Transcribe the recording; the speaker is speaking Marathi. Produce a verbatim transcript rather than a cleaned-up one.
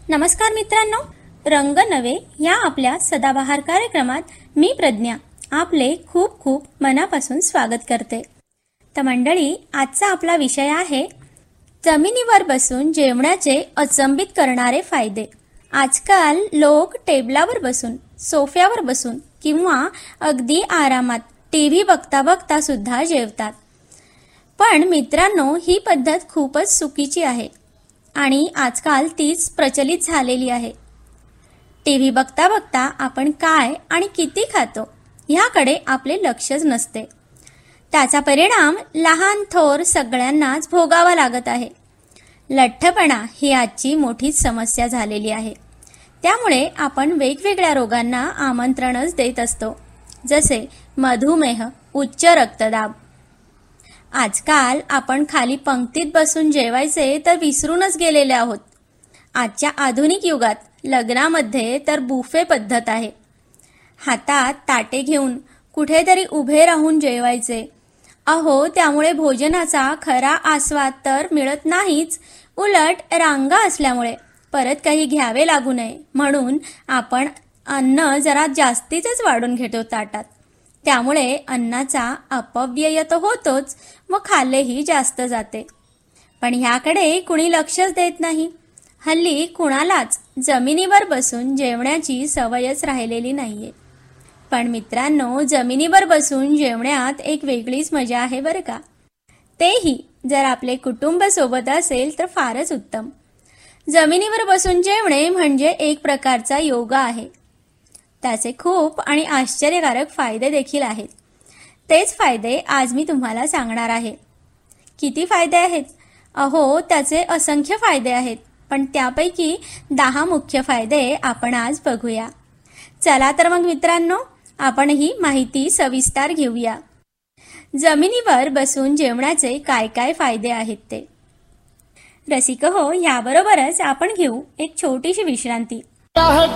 नमस्कार मित्रांनो, रंग नवे या आपल्या सदाबहार कार्यक्रमात मी प्रज्ञा आपले खूप खूप मनापासून स्वागत करते। तर मंडळी, आजचा आपला विषय आहे जमिनीवर बसून जेवणाचे अचंबित करणारे फायदे। आजकाल लोक टेबलावर बसून, सोफ्यावर बसून किंवा अगदी आरामात टीव्ही बघता बघता सुद्धा जेवतात। पण मित्रांनो, ही पद्धत खूपच चुकीची आहे आणि आजकाल तीच प्रचलित झालेली आहे। टीव्ही बघता बघता आपण काय आणि किती खातो याकडे आपले लक्षच नसते। त्याचा परिणाम लहान थोर सगळ्यांनाच भोगावा लागत आहे। लठ्ठपणा ही आजची मोठी समस्या झालेली आहे। त्यामुळे आपण वेगवेगळ्या रोगांना आमंत्रणच देत असतो, जसे मधुमेह, उच्च रक्तदाब। आजकाल आपण खाली पंक्तीत बसून जेवायचे तर विसरूनच गेलेले आहोत। आजच्या आधुनिक युगात लग्नामध्ये तर बुफे पद्धत आहे। हातात ताटे घेऊन कुठेतरी उभे राहून जेवायचे। अहो, त्यामुळे भोजनाचा खरा आस्वाद तर मिळत नाहीच, उलट रांगा असल्यामुळे परत काही घ्यावे लागू नये म्हणून आपण अन्न जरा जास्तीच वाढून घेतो ताटात। त्यामुळे अन्नाचा अपव्यय तर होतोच व खाल्लेही जास्त जाते। पण ह्याकडे कुणी लक्षच देत नाही। हल्ली कुणालाच जमिनीवर बसून जेवण्याची सवयच राहिलेली नाहीये। पण मित्रांनो, जमिनीवर बसून जेवण्यात एक वेगळीच मजा आहे बरं का। तेही जर आपले कुटुंब सोबत असेल तर फारच उत्तम। जमिनीवर बसून जेवणे म्हणजे एक प्रकारचा योगा आहे। त्याचे खूप आणि आश्चर्यकारक फायदे देखील आहेत। तेच फायदे आज मी तुम्हाला सांगणार आहे। किती फायदे आहेत? अहो, त्याचे असंख्य फायदे आहेत, पण त्यापैकी दहा मुख्य फायदे आपण आज बघूया। चला तर मग मित्रांनो, आपण ही माहिती सविस्तर घेऊया। जमिनीवर बसून जेवणाचे काय काय फायदे आहेत ते। रसिक हो, याबरोबरच आपण घेऊ एक छोटीशी विश्रांती।